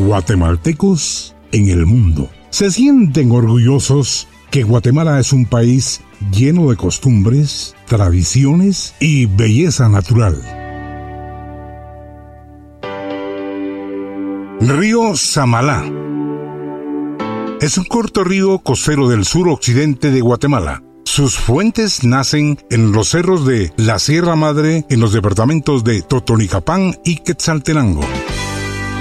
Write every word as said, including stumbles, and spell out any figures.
Guatemaltecos en el mundo se sienten orgullosos que Guatemala es un país lleno de costumbres, tradiciones y belleza natural. Río Samalá es un corto río costero del suroccidente de Guatemala. Sus fuentes nacen en los cerros de la Sierra Madre en los departamentos de Totonicapán y Quetzaltenango.